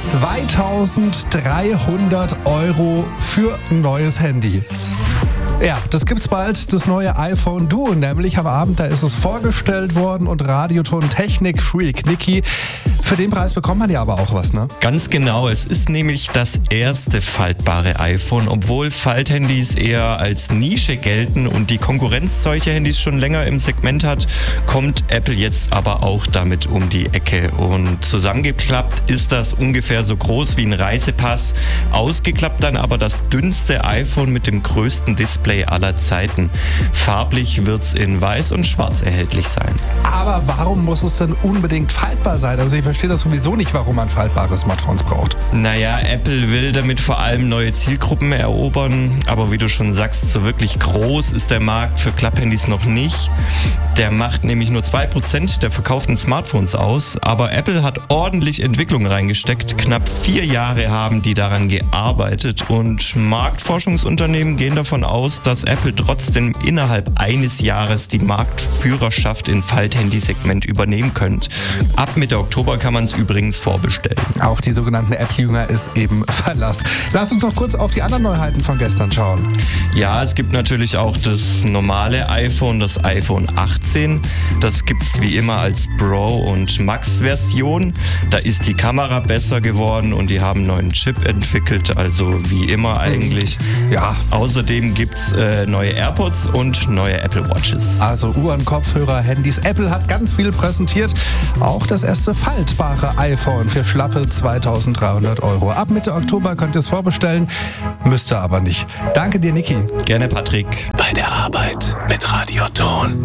2.300 € für ein neues Handy. Ja, das gibt's bald, das neue iPhone Duo, nämlich am Abend, da ist es vorgestellt worden und Radioton-Technik-Freak Niki. Für den Preis bekommt man ja aber auch was, ne? Ganz genau, es ist nämlich das erste faltbare iPhone, obwohl Falthandys eher als Nische gelten und die Konkurrenz solcher Handys schon länger im Segment hat, kommt Apple jetzt aber auch damit um die Ecke. Und zusammengeklappt ist das ungefähr so groß wie ein Reisepass, ausgeklappt dann aber das dünnste iPhone mit dem größten Display aller Zeiten. Farblich wird's in weiß und schwarz erhältlich sein. Aber warum muss es denn unbedingt faltbar sein? Also ich verstehe das sowieso nicht, warum man faltbare Smartphones braucht. Naja, Apple will damit vor allem neue Zielgruppen erobern, aber wie du schon sagst, so wirklich groß ist der Markt für Klapphandys noch nicht. Der macht nämlich nur 2% der verkauften Smartphones aus, aber Apple hat ordentlich Entwicklung reingesteckt. Knapp 4 Jahre haben die daran gearbeitet und Marktforschungsunternehmen gehen davon aus, dass Apple trotzdem innerhalb eines Jahres die Marktführerschaft im Falthandy-Segment übernehmen könnte. Ab Mitte Oktober kann man es übrigens vorbestellen. Auf die sogenannten App-Jünger ist eben Verlass. Lass uns noch kurz auf die anderen Neuheiten von gestern schauen. Ja, es gibt natürlich auch das normale iPhone, das iPhone 18. Das gibt's wie immer als Pro- und Max-Version. Da ist die Kamera besser geworden und die haben einen neuen Chip entwickelt, also wie immer eigentlich. Ja. Außerdem gibt's neue AirPods und neue Apple Watches. Also Uhren, Kopfhörer, Handys. Apple hat ganz viel präsentiert. Auch das erste faltbare iPhone für schlappe 2.300 €. Ab Mitte Oktober könnt ihr es vorbestellen, müsst ihr aber nicht. Danke dir, Niki. Gerne, Patrick. Bei der Arbeit mit Radioton.